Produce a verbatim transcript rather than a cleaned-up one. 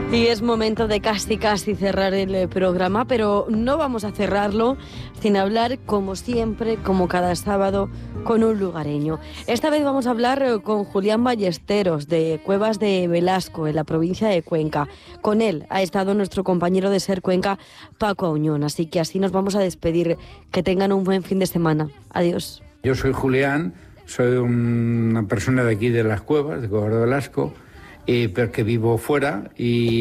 Y es momento de casi casi cerrar el programa, pero no vamos a cerrarlo sin hablar, como siempre, como cada sábado, con un lugareño. Esta vez vamos a hablar con Julián Ballesteros, de Cuevas de Velasco, en la provincia de Cuenca. Con él ha estado nuestro compañero de Ser Cuenca, Paco Auñón, así que así nos vamos a despedir. Que tengan un buen fin de semana. Adiós. Yo soy Julián, soy una persona de aquí de las Cuevas, de Cuevas de Velasco, eh, pero que vivo fuera y